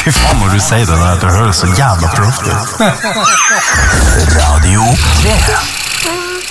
Fy faen når du sier det der, det høres så jævla proft ut. Radio 3.